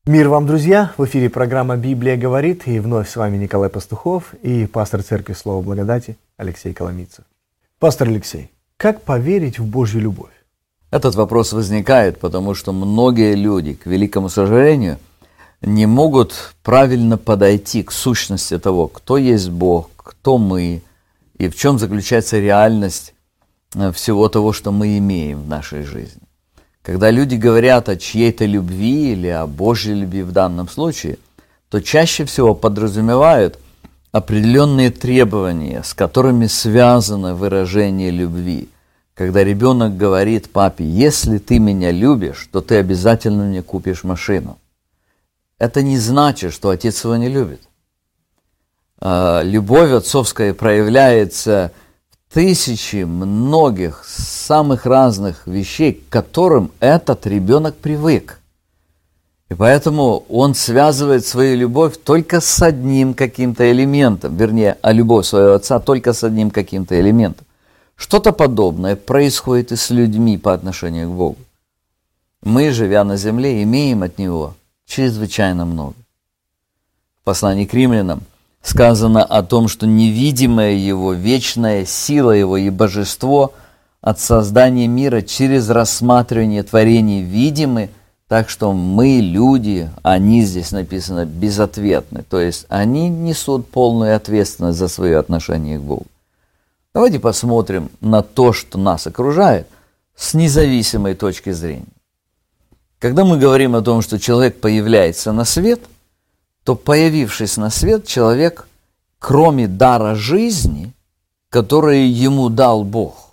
Мир вам, друзья! В эфире программа «Библия говорит», и вновь с вами Николай Пастухов и пастор Церкви Слова Благодати Алексей Коломийцев. Пастор Алексей, как поверить в Божью любовь? Этот вопрос возникает, потому что многие люди, к великому сожалению, не могут правильно подойти к сущности того, кто есть Бог, кто мы, и в чем заключается реальность всего того, что мы имеем в нашей жизни. Когда люди говорят о чьей-то любви или о Божьей любви в данном случае, то чаще всего подразумевают определенные требования, с которыми связано выражение любви. Когда ребенок говорит папе: «Если ты меня любишь, то ты обязательно мне купишь машину». Это не значит, что отец его не любит. Любовь отцовская проявляется тысячи многих самых разных вещей, к которым этот ребенок привык. И поэтому он связывает свою любовь только с одним каким-то элементом, вернее, любовь своего отца только с одним каким-то элементом. Что-то подобное происходит и с людьми по отношению к Богу. Мы, живя на земле, имеем от Него чрезвычайно много. В послании к римлянам сказано о том, что невидимая Его, вечная сила Его и божество от создания мира через рассматривание творений видимы, так что мы, люди, они, здесь написано, безответны, то есть они несут полную ответственность за свое отношение к Богу. Давайте посмотрим на то, что нас окружает, с независимой точки зрения. Когда мы говорим о том, что человек появляется на свет, то, появившись на свет, человек, кроме дара жизни, который ему дал Бог,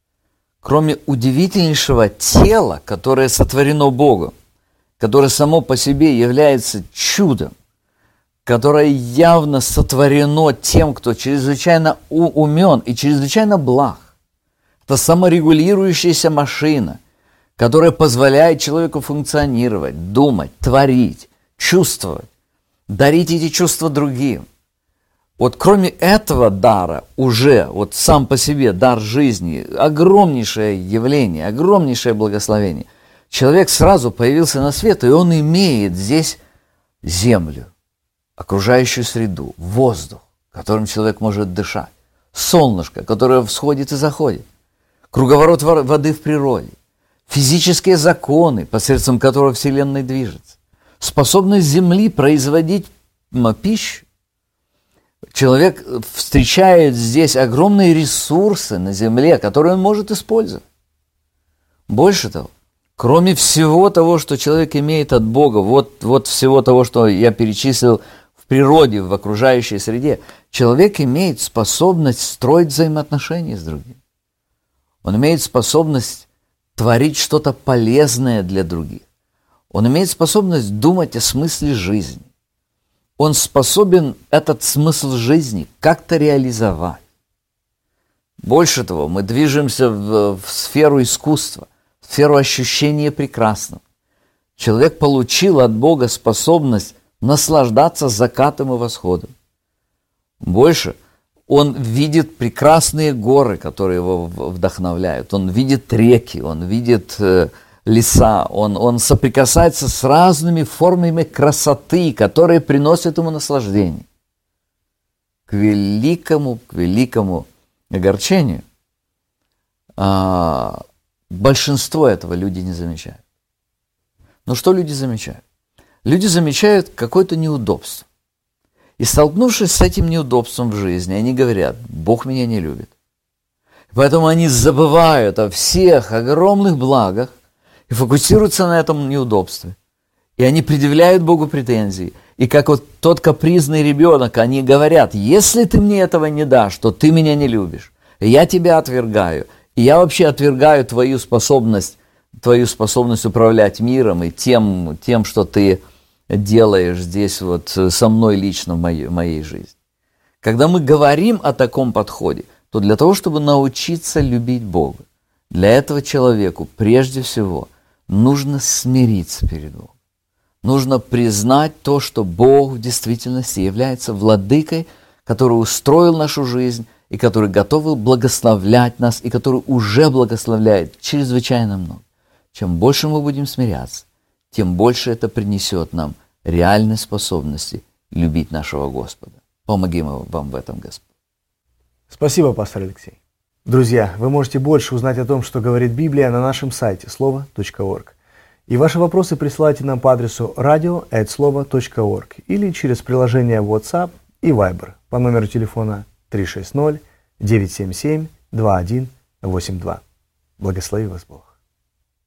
кроме удивительнейшего тела, которое сотворено Богом, которое само по себе является чудом, которое явно сотворено тем, кто чрезвычайно умен и чрезвычайно благ. Это саморегулирующаяся машина, которая позволяет человеку функционировать, думать, творить, чувствовать, дарить эти чувства другим. Вот кроме этого дара, уже вот сам по себе дар жизни, огромнейшее явление, огромнейшее благословение. Человек сразу появился на свет, и он имеет здесь землю, окружающую среду, воздух, которым человек может дышать, солнышко, которое всходит и заходит, круговорот воды в природе, физические законы, посредством которого Вселенная движется, способность Земли производить пищу. Человек встречает здесь огромные ресурсы на Земле, которые он может использовать. Больше того, кроме всего того, что человек имеет от Бога, вот всего того, что я перечислил в природе, в окружающей среде, человек имеет способность строить взаимоотношения с другим. Он имеет способность творить что-то полезное для других. Он имеет способность думать о смысле жизни. Он способен этот смысл жизни как-то реализовать. Больше того, мы движемся в сферу искусства, в сферу ощущения прекрасного. Человек получил от Бога способность наслаждаться закатом и восходом. Больше, он видит прекрасные горы, которые его вдохновляют. Он видит реки, он видит леса, он соприкасается с разными формами красоты, которые приносят ему наслаждение. К великому огорчению большинство этого люди не замечают. Но что люди замечают? Люди замечают какое-то неудобство. И столкнувшись с этим неудобством в жизни, они говорят: Бог меня не любит. Поэтому они забывают о всех огромных благах, и фокусируются на этом неудобстве. И они предъявляют Богу претензии. И как вот тот капризный ребенок, они говорят: если ты мне этого не дашь, то ты меня не любишь. Я тебя отвергаю. И я вообще отвергаю твою способность управлять миром и тем, что ты делаешь здесь вот со мной лично в моей жизни. Когда мы говорим о таком подходе, то для того, чтобы научиться любить Бога, для этого человеку прежде всего нужно смириться перед Богом. Нужно признать то, что Бог в действительности является владыкой, который устроил нашу жизнь и который готов благословлять нас, и который уже благословляет чрезвычайно много. Чем больше мы будем смиряться, тем больше это принесет нам реальной способности любить нашего Господа. Помоги вам в этом, Господь. Спасибо, пастор Алексей. Друзья, вы можете больше узнать о том, что говорит Библия, на нашем сайте слово.орг. И ваши вопросы присылайте нам по адресу radio@slovo.org или через приложение WhatsApp и Viber по номеру телефона 360-977-2182. Благослови вас Бог.